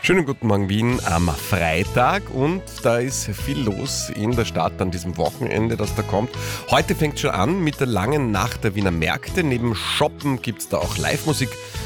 Schönen guten Morgen Wien am Freitag und da ist viel los in der Stadt an diesem Wochenende, das da kommt. Heute fängt schon an mit der langen Nacht der Wiener Märkte. Neben Shoppen gibt es da auch Live-Musik